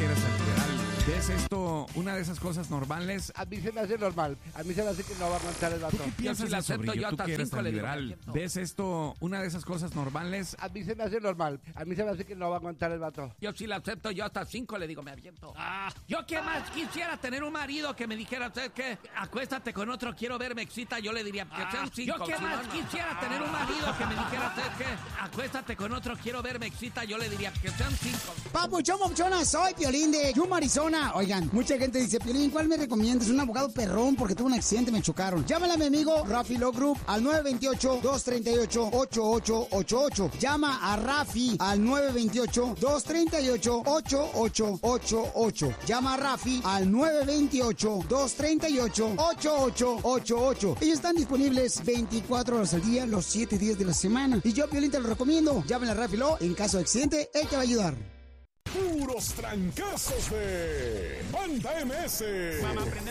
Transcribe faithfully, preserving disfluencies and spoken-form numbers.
quieres al liberal. ¿Es esto una de esas cosas normales? A mí se me hace normal. A mí se me hace que no va a aguantar el vato. ¿Tú qué piensas si la de acepto Sobrillo? yo ¿Tú hasta que eres cinco tan le digo, liberal? me aviento. ¿Ves esto una de esas cosas normales? A mí se me hace normal. A mí se me hace que no va a aguantar el vato. Yo si la acepto, yo hasta cinco le digo, me aviento. Ah, yo qué más quisiera tener un marido que me dijera, ¿sabes qué? Acuéstate con otro, quiero ver, me excita. Yo le diría, que sean cinco. Yo qué si más no, no. quisiera tener un marido que me dijera, ¿sabes qué? Acuéstate con otro, quiero ver, me excita. Yo le diría, que sean cinco. Papuchón, papuchona, soy Piolín de Yuma, Arizona. Oigan, mucha gente dice, Piolín, ¿cuál me recomiendas? Un abogado perrón porque tuve un accidente, me chocaron. Llámale a mi amigo Rafi Law Group al nueve dos ocho, dos tres ocho, ocho ocho ocho ocho. Llama a Rafi al nueve dos ocho, dos tres ocho, ocho ocho ocho ocho. Llama a Rafi al nueve dos ocho, dos tres ocho, ocho ocho ocho ocho. Ellos están disponibles veinticuatro horas al día, los siete días de la semana. Y yo, Piolín, te lo recomiendo. Llámale a Rafi Law. En caso de accidente, él te va a ayudar. Puros trancazos de Banda M S. Mamá, prende